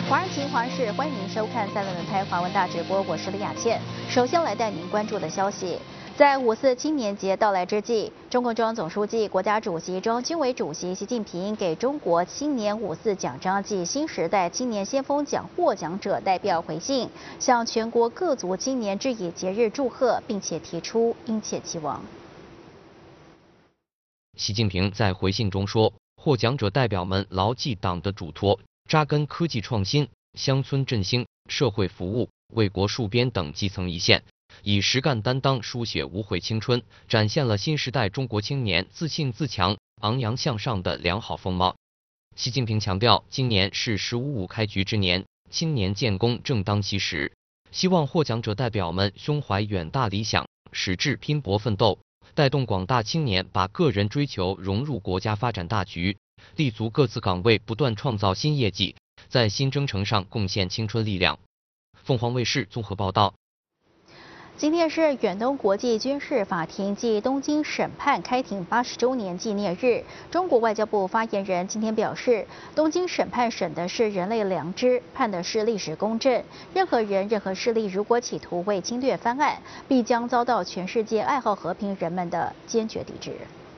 华人情华视，欢迎您收看3轮轮拍华文大直播，我是李雅倩。首先来带您关注的消息，在5·4青年节到来之际，中共中央总书记、国家主席、中央军委主席习近平给中国青年5·4奖章暨新时代青年先锋奖获奖者代表回信，向全国各族青年致以节日祝贺，并且提出殷切期望。 习近平在回信中说，获奖者代表们牢记党的嘱托，扎根科技创新、乡村振兴、社会服务、为国戍边等基层一线，以实干担当书写无悔青春，展现了新时代中国青年自信自强、昂扬向上的良好风貌。习近平强调，今年是“15·5”开局之年，青年建功正当其时，希望获奖者代表们胸怀远大理想，矢志拼搏奋斗，带动广大青年把个人追求融入国家发展大局，立足各自岗位，不断创造新业绩，在新征程上贡献青春力量。凤凰卫视综合报道。 今天是远东国际军事法庭暨东京审判开庭80周年纪念日。中国外交部发言人今天表示，东京审判审的是人类良知，判的是历史公正。任何人、任何势力如果企图为侵略翻案，必将遭到全世界爱好和平人们的坚决抵制。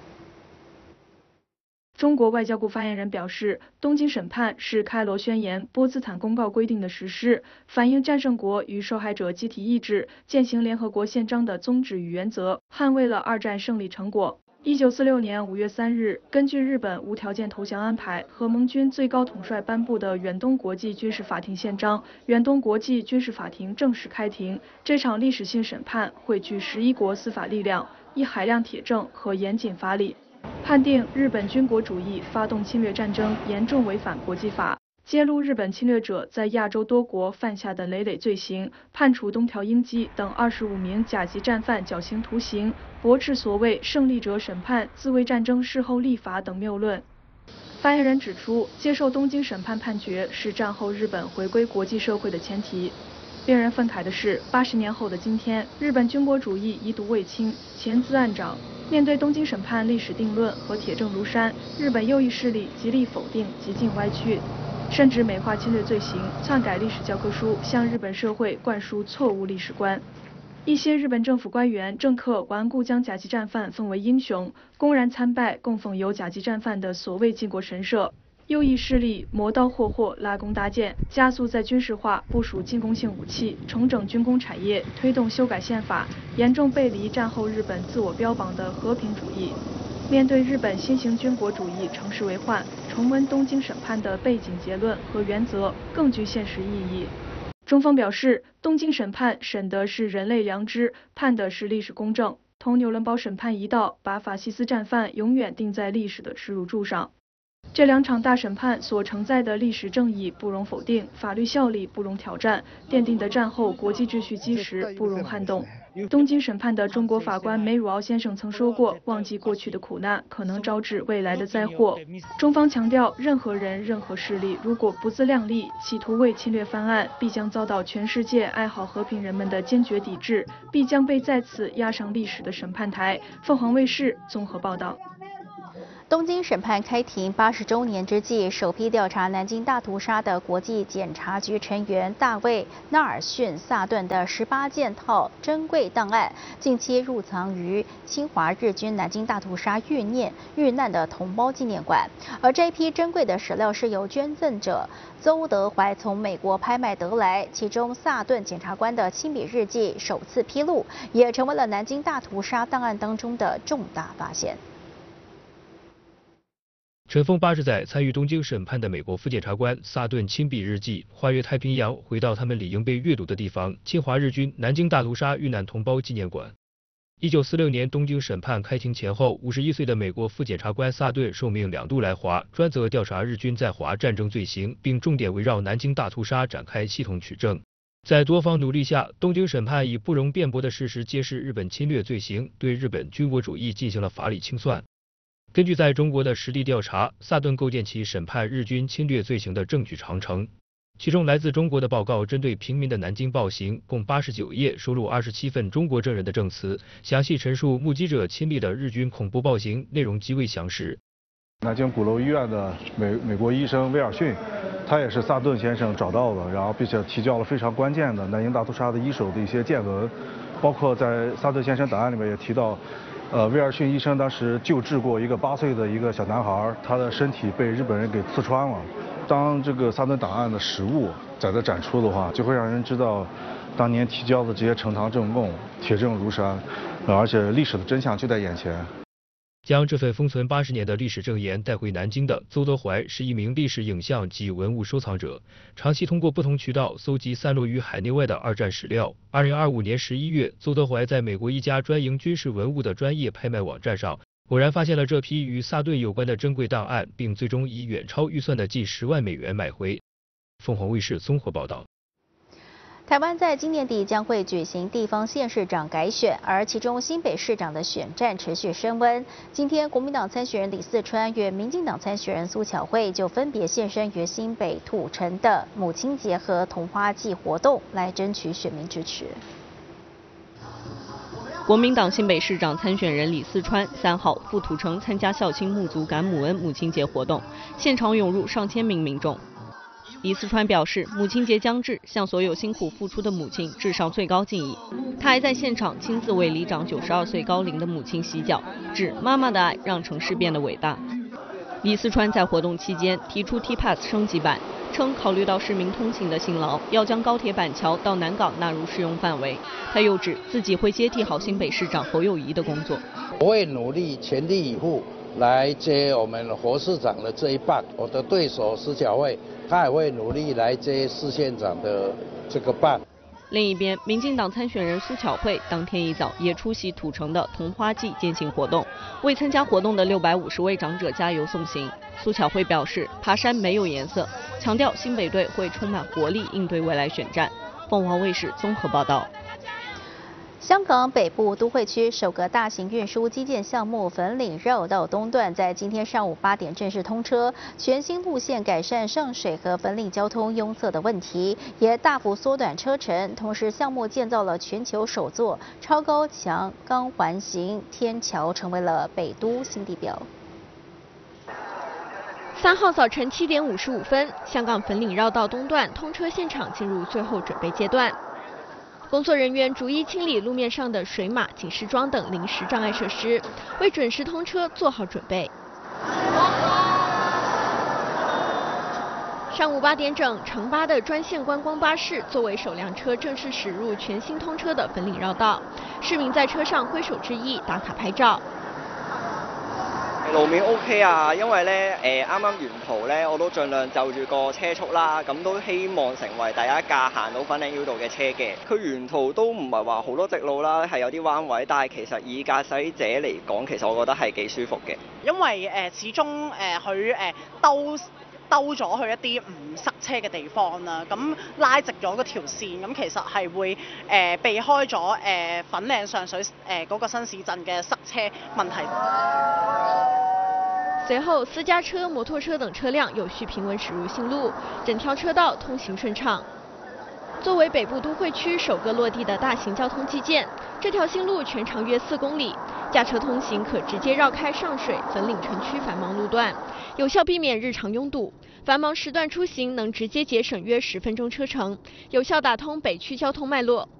中国外交部发言人表示，东京审判是开罗宣言、波茨坦公告规定的实施，反映战胜国与受害者集体意志，践行联合国宪章的宗旨与原则，捍卫了2战胜利成果。1946年5月3日，根据日本无条件投降安排和盟军最高统帅颁布的远东国际军事法庭宪章，远东国际军事法庭正式开庭。这场历史性审判汇聚11国司法力量，以海量铁证和严谨法理，判定日本军国主义发动侵略战争严重违反国际法，揭露日本侵略者在亚洲多国犯下的累累罪行，判处东条英机等25名甲级战犯绞刑徒刑，驳斥所谓胜利者审判、自卫战争事后立法等谬论。发言人指出，接受东京审判判决是战后日本回归国际社会的前提。令人愤慨的是，80年后的今天，日本军国主义遗毒未清，潜滋暗长。面对东京审判历史定论和铁证如山，日本右翼势力极力否定、极尽歪曲，甚至美化侵略罪行，篡改历史教科书，向日本社会灌输错误历史观。一些日本政府官员、政客顽固将甲级战犯奉为英雄，公然参拜供奉有甲级战犯的所谓靖国神社。右翼势力磨刀霍霍、拉弓搭箭，加速在军事化部署进攻性武器，重整军工产业，推动修改宪法，严重背离战后日本自我标榜的和平主义。面对日本新型军国主义乘势为患，重温东京审判的背景结论和原则更具现实意义。中方表示，东京审判审的是人类良知，判的是历史公正，同纽伦堡审判一道，把法西斯战犯永远钉在历史的耻辱柱上。这2场大审判所承载的历史正义不容否定，法律效力不容挑战，奠定的战后国际秩序基石不容撼动。东京审判的中国法官梅汝敖先生曾说过，忘记过去的苦难，可能招致未来的灾祸。中方强调，任何人、任何势力如果不自量力，企图为侵略翻案，必将遭到全世界爱好和平人们的坚决抵制，必将被再次押上历史的审判台。凤凰卫视综合报道。 东京审判开庭80周年之际，首批调查南京大屠杀的国际检察局成员大卫·纳尔逊·萨顿的18件套珍贵档案，近期入藏于侵华日军南京大屠杀遇难的同胞纪念馆。而这批珍贵的史料是由捐赠者邹德怀从美国拍卖得来，其中萨顿检察官的亲笔日记首次披露，也成为了南京大屠杀档案当中的重大发现。 尘封80载，参与东京审判的美国副检察官萨顿亲笔日记，跨越太平洋，回到他们理应被阅读的地方——侵华日军南京大屠杀遇难同胞纪念馆。1946年东京审判开庭前后，51岁的美国副检察官萨顿受命2度来华，专责调查日军在华战争罪行，并重点围绕南京大屠杀展开系统取证。在多方努力下，东京审判以不容辩驳的事实揭示日本侵略罪行，对日本军国主义进行了法理清算。根据在中国的实地调查，萨顿构建起审判日军侵略罪行的证据长城。其中来自中国的报告针对平民的南京暴行共89页，收录27份中国证人的证词，详细陈述目击者亲历的日军恐怖暴行，内容极为详实。 南京鼓楼医院的美国医生威尔逊他也是萨顿先生找到的，然后并且提交了非常关键的南京大屠杀的一手的一些见闻，包括在萨顿先生档案里面也提到，威尔逊医生当时救治过一个8岁的一个小男孩，他的身体被日本人给刺穿了。当这个萨顿档案的实物在这展出的话，就会让人知道当年提交的这些呈堂证供铁证如山，而且历史的真相就在眼前。 将这份封存80年的历史证言带回南京的邹德怀是一名历史影像及文物收藏者，长期通过不同渠道搜集散落于海内外的2战史料。2025年11月，邹德怀在美国一家专营军事文物的专业拍卖网站上，偶然发现了这批与萨顿有关的珍贵档案，并最终以远超预算的近10万美元买回。凤凰卫视综合报道。 台湾在今年底将会举行地方县市长改选，而其中新北市长的选战持续升温。今天，国民党参选人李四川与民进党参选人苏巧慧就分别现身于新北土城的母亲节和桐花季活动，来争取选民支持。 国民党新北市长参选人李四川3号赴土城参加孝亲沐足感母恩母亲节活动，现场涌入上千名民众。李四川表示，母亲节将至，向所有辛苦付出的母亲致上最高敬意。他还在现场亲自为里长92岁高龄的母亲洗脚，指妈妈的爱让城市变得伟大。李四川在活动期间提出 T-Pass 升级版，称考虑到市民通勤的辛劳，要将高铁板桥到南港纳入适用范围。他又指自己会接替好新北市长侯友宜的工作， 我会努力全力以赴来接我们侯市长的这一棒。我的对手施巧慧，他也会努力来接市县长的这个棒。 另一边，民进党参选人苏巧慧当天一早也出席土城的桐花季践行活动，为参加活动的650位长者加油送行。苏巧慧表示，爬山没有颜色，强调新北队会充满活力应对未来选战。凤凰卫视综合报道。 香港北部都会区首个大型运输基建项目粉岭绕道东段在今天上午8点正式通车，全新路线改善上水和粉岭交通拥塞的问题，也大幅缩短车程。同时，项目建造了全球首座超高墙钢环形天桥，成为了北都新地标。 3号早晨7点55分，香港粉岭绕道东段通车现场进入最后准备阶段。工作人员逐一清理路面上的水马、警示桩等临时障碍设施，为准时通车做好准备。上午8点整，城巴的专线观光巴士作为首辆车正式驶入全新通车的粉岭绕道，市民在车上挥手致意、打卡拍照。 路面 OK 啊，因為咧啱啱沿途咧我都盡量就住個車速啦，咁都希望成為第一架行到粉嶺繞道嘅車嘅。佢沿途都唔係話好多直路啦，係有啲彎位，但係其實以駕駛者嚟講，其實我覺得係幾舒服嘅。 因為始終佢兜咗去一啲唔塞車嘅地方啦，咁拉直咗嗰條線，咁其實係會避開咗粉嶺上水嗰個新市鎮嘅塞車問題。 隨後，私家車、摩托車等車輛有序平穩駛入新路，整條車道通行順暢。作為北部都會區首個落地的大型交通基建，這條新路全長約4公里，駕車通行可直接繞開上水、粉嶺城區繁忙路段，有效避免日常擁堵。繁忙時段出行能直接節省約10分鐘車程，有效打通北區交通脈絡。